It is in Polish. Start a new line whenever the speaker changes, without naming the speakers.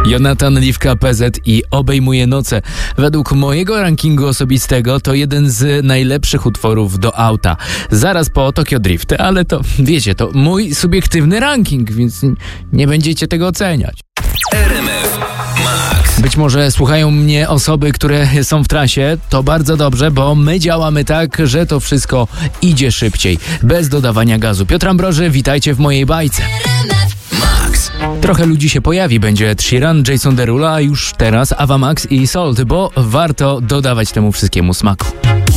Jonathan Liwka PZ i Obejmuje noce. Według mojego rankingu osobistego to jeden z najlepszych utworów do auta. Zaraz po Tokio Drift, ale to wiecie, to mój subiektywny ranking, więc nie będziecie tego oceniać.
RMF Max.
Być może słuchają mnie osoby, które są w trasie. To bardzo dobrze, bo my działamy tak, że to wszystko idzie szybciej, bez dodawania gazu. Piotr Ambroży, witajcie w mojej bajce.
Max.
Trochę ludzi się pojawi, będzie Ed Sheeran, Jason Derulo, a już teraz Ava Max i Salt, bo warto dodawać temu wszystkiemu smaku.